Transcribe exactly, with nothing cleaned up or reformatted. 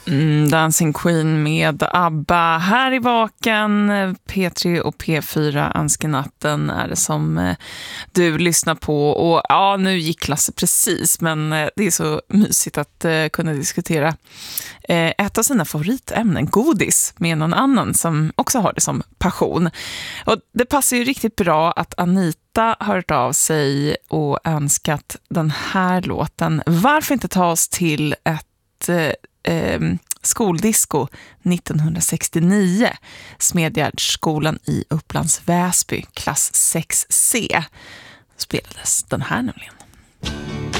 Mm, Dancing Queen med ABBA här i Vaken. P tre och P fyra Önskenatten är det som eh, du lyssnar på. Och ja, nu gick Lasse precis, men eh, det är så mysigt att eh, kunna diskutera eh, ett av sina favoritämnen, godis, med någon annan som också har det som passion. Och det passar ju riktigt bra att Anita har hört av sig och önskat den här låten. Varför inte ta oss till ett eh, Eh, skoldisco nittonhundrasextionio, Smedjärdsskolan i Upplands Väsby, klass sex C, spelades den här nämligen.